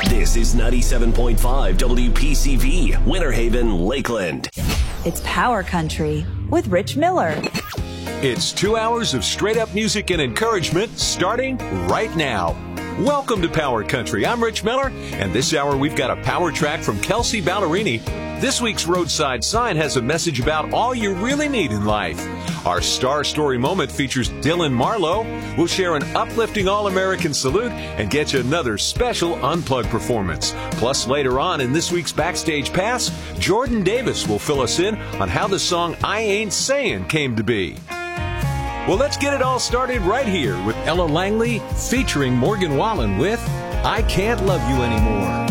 This is 97.5 WPCV, Winter Haven, Lakeland. It's Power Country with Rich Miller. It's 2 hours of straight-up music and encouragement starting right now. Welcome to Power Country. I'm Rich Miller, and this hour we've got a power track from Kelsey Ballerini. This week's Roadside Sign has a message about all you really need in life. Our Star Story Moment features Dylan Marlowe. We'll share an uplifting All-American salute and get you another special Unplugged performance. Plus, later on in this week's Backstage Pass, Jordan Davis will fill us in on how the song I Ain't Sayin' came to be. Well, let's get it all started right here with Ella Langley featuring Morgan Wallen with I Can't Love You Anymore.